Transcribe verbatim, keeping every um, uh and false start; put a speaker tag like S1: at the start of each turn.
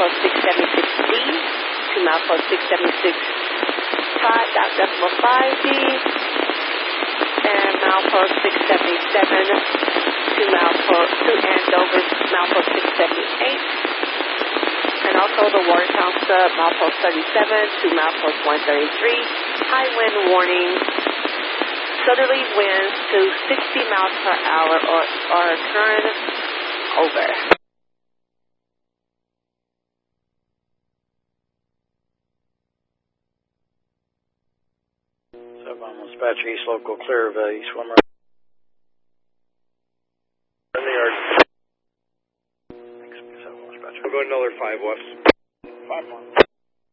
S1: milepost six seventy-six D to milepost six seventy-six five, decimal five D, and milepost six seventy-seven to milepost to Andover, milepost six seventy-eight, and also the Watertown sub, milepost thirty-seven to milepost one thirty-three. High wind warning, southerly winds to sixty miles per hour or, or turn over.
S2: Sub almost dispatch east local clear of uh, east swimmer.
S3: In the yard.
S2: Thanks, Sub almost dispatch.
S3: We'll go another five west.
S2: Five one.